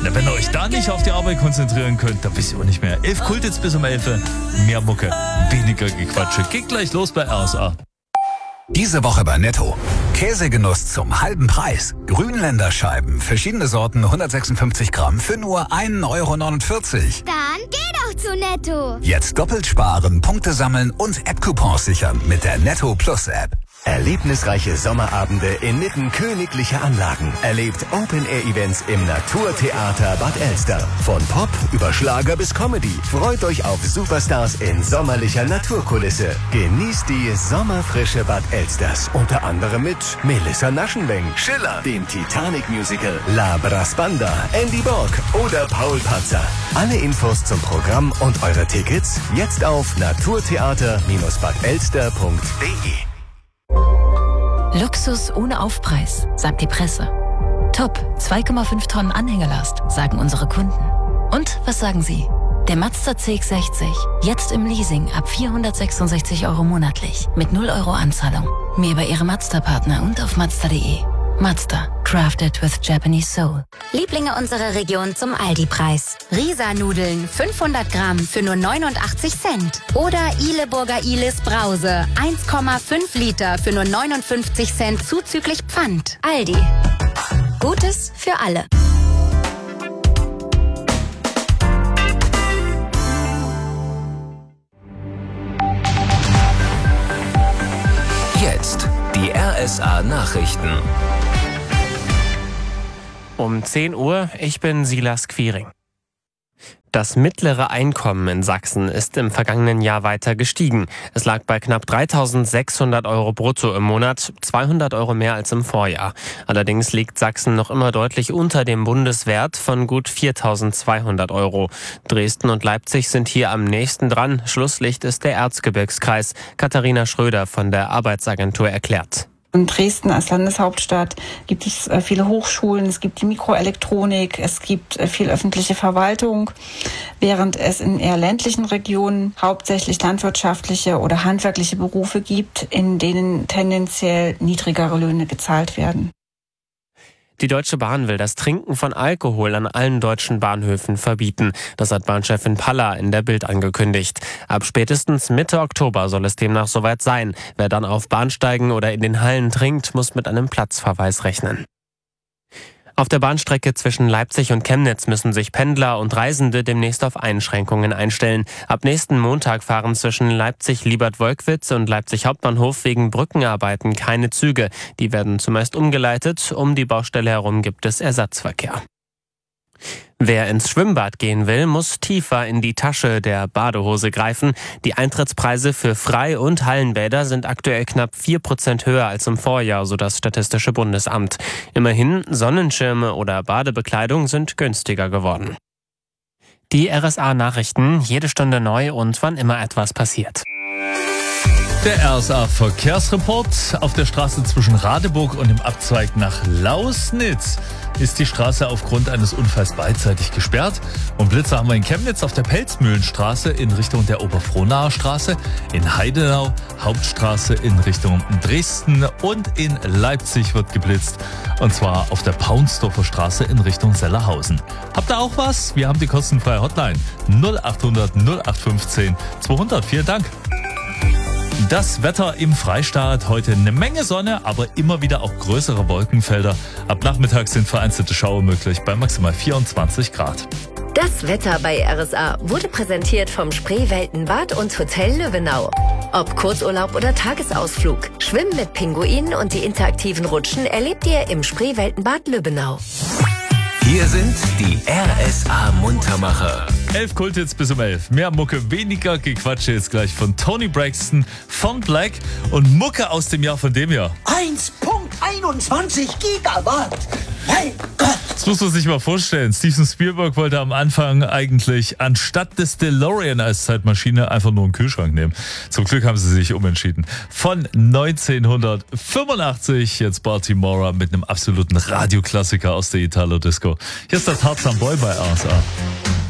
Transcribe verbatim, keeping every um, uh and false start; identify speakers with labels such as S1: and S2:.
S1: Na, wenn ihr euch da nicht auf die Arbeit konzentrieren könnt, dann wisst ihr auch nicht mehr. Elf Kultits bis um elf. Mehr Mucke, weniger Gequatsche. Geht gleich los bei R S A.
S2: Diese Woche bei Netto. Käsegenuss zum halben Preis. Grünländerscheiben, verschiedene Sorten, hundertsechsundfünfzig Gramm für nur ein Euro neunundvierzig.
S3: Dann geh doch zu Netto.
S2: Jetzt doppelt sparen, Punkte sammeln und App-Coupons sichern mit der Netto Plus App.
S4: Erlebnisreiche Sommerabende inmitten königlicher Anlagen. Erlebt Open-Air-Events im Naturtheater Bad Elster. Von Pop über Schlager bis Comedy. Freut euch auf Superstars in sommerlicher Naturkulisse. Genießt die sommerfrische Bad Elsters. Unter anderem mit Melissa Naschenweng, Schiller, dem Titanic-Musical, La Brasbanda, Andy Borg oder Paul Panzer. Alle Infos zum Programm und eure Tickets jetzt auf naturtheater Bindestrich bad elster punkt de.
S5: Luxus ohne Aufpreis, sagt die Presse. Top, zwei Komma fünf Tonnen Anhängelast, sagen unsere Kunden. Und was sagen Sie? Der Mazda C X sechzig, jetzt im Leasing ab vierhundertsechsundsechzig Euro monatlich, mit null Euro Anzahlung. Mehr bei Ihrem Mazda-Partner und auf mazda punkt de. Mazda, crafted with Japanese soul.
S3: Lieblinge unserer Region zum Aldi-Preis. Risa-Nudeln fünfhundert Gramm für nur neunundachtzig Cent. Oder Ihleburger Ihles Brause eins Komma fünf Liter für nur neunundfünfzig Cent zuzüglich Pfand. Aldi. Gutes für alle.
S6: Jetzt die R S A-Nachrichten.
S7: Um zehn Uhr, ich bin Silas Quiring. Das mittlere Einkommen in Sachsen ist im vergangenen Jahr weiter gestiegen. Es lag bei knapp dreitausendsechshundert Euro brutto im Monat, zweihundert Euro mehr als im Vorjahr. Allerdings liegt Sachsen noch immer deutlich unter dem Bundeswert von gut viertausendzweihundert Euro. Dresden und Leipzig sind hier am nächsten dran. Schlusslicht ist der Erzgebirgskreis. Katharina Schröder von der Arbeitsagentur erklärt.
S8: In Dresden als Landeshauptstadt gibt es viele Hochschulen, es gibt die Mikroelektronik, es gibt viel öffentliche Verwaltung, während es in eher ländlichen Regionen hauptsächlich landwirtschaftliche oder handwerkliche Berufe gibt, in denen tendenziell niedrigere Löhne gezahlt werden.
S7: Die Deutsche Bahn will das Trinken von Alkohol an allen deutschen Bahnhöfen verbieten. Das hat Bahnchefin Paller in der Bild angekündigt. Ab spätestens Mitte Oktober soll es demnach soweit sein. Wer dann auf Bahnsteigen oder in den Hallen trinkt, muss mit einem Platzverweis rechnen. Auf der Bahnstrecke zwischen Leipzig und Chemnitz müssen sich Pendler und Reisende demnächst auf Einschränkungen einstellen. Ab nächsten Montag fahren zwischen Leipzig-Liebert-Wolkwitz und Leipzig Hauptbahnhof wegen Brückenarbeiten keine Züge. Die werden zumeist umgeleitet. Um die Baustelle herum gibt es Ersatzverkehr. Wer ins Schwimmbad gehen will, muss tiefer in die Tasche der Badehose greifen. Die Eintrittspreise für Frei- und Hallenbäder sind aktuell knapp vier Prozent höher als im Vorjahr, so das Statistische Bundesamt. Immerhin, Sonnenschirme oder Badebekleidung sind günstiger geworden. Die R S A-Nachrichten, jede Stunde neu und wann immer etwas passiert.
S1: Der R S A-Verkehrsreport. Auf der Straße zwischen Radeburg und dem Abzweig nach Lausnitz ist die Straße aufgrund eines Unfalls beidseitig gesperrt. Und Blitzer haben wir in Chemnitz auf der Pelzmühlenstraße in Richtung der Oberfrohnaer Straße, in Heidenau, Hauptstraße in Richtung Dresden und in Leipzig wird geblitzt. Und zwar auf der Paunsdorfer Straße in Richtung Sellerhausen. Habt ihr auch was? Wir haben die kostenfreie Hotline null achthundert null acht fünfzehn zweihundert. Vielen Dank. Das Wetter im Freistaat, heute eine Menge Sonne, aber immer wieder auch größere Wolkenfelder. Ab Nachmittag sind vereinzelte Schauer möglich bei maximal vierundzwanzig Grad.
S9: Das Wetter bei R S A wurde präsentiert vom Spreeweltenbad und Hotel Löwenau. Ob Kurzurlaub oder Tagesausflug, Schwimmen mit Pinguinen und die interaktiven Rutschen erlebt ihr im Spreeweltenbad Löwenau.
S6: Hier sind die R S A-Muntermacher.
S1: Elf Kultits bis um elf. Mehr Mucke, weniger Gequatsche jetzt gleich von Tony Braxton, von Black und Mucke aus dem Jahr von dem Jahr.
S10: eins Komma einundzwanzig Gigawatt. Mein Gott.
S1: Das muss man sich mal vorstellen. Steven Spielberg wollte am Anfang eigentlich anstatt des DeLorean als Zeitmaschine einfach nur einen Kühlschrank nehmen. Zum Glück haben sie sich umentschieden. Von neunzehnhundertfünfundachtzig jetzt Baltimora mit einem absoluten Radioklassiker aus der Italo-Disco. Hier ist der Tarzan Boy bei R S A.